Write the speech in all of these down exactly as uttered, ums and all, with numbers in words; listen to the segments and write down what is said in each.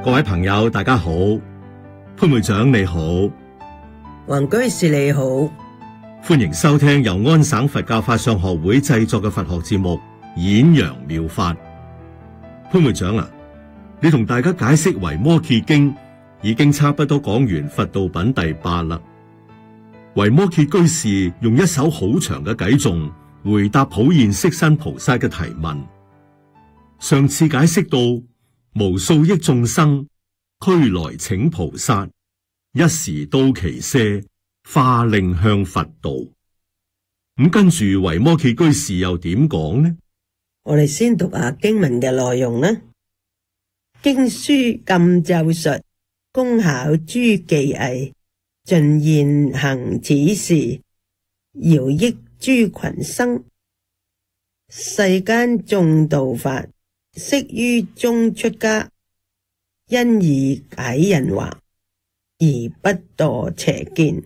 各位朋友大家好，潘會長你好， 黃居士你好， 歡迎收聽由安省佛教法相學會製作嘅佛學節目《演揚妙法》。潘會長啊，你同大家解釋《維摩詰經》已經差不多講完佛道品第八啦。維摩詰居士用一首好長嘅偈頌回答普現色身菩薩嘅提問。上次解釋到無數億眾生俱來請菩薩，一時到其舍，化令向佛道。咁跟住維摩詰居士又點講呢？ 我哋先讀下經文嘅內容啦。經書禁咒術，工巧諸技藝，盡現行此事，饒益諸群生。世間眾道法，悉於中出家，因以解人惑，而不墮邪見。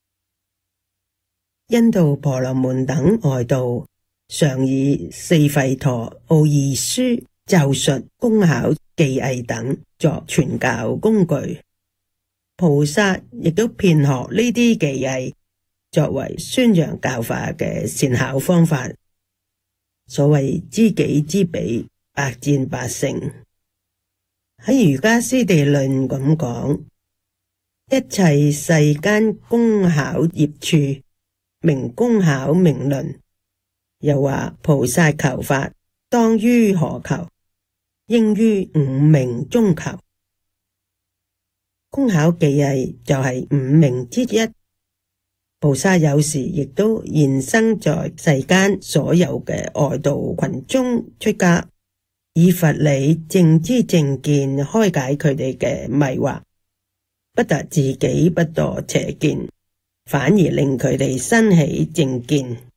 印度婆羅門等外道常以四吠陀、奧義書、咒術、工巧技藝等作傳教工具，菩薩亦都遍學呢啲技藝，作為宣揚教法嘅善巧方法。所謂知己知彼，百戰百勝。喺瑜伽師地論咁講，一切世間工巧業處，名工巧名論。又話菩薩求法，當於何求？應於五明中求。工巧技藝就係五明之一。菩薩有時亦都現身在世間所有嘅外道群中出家，以佛理正知正見開解佢哋嘅迷惑，不但自己不墮邪見，反而令佢哋生起正見。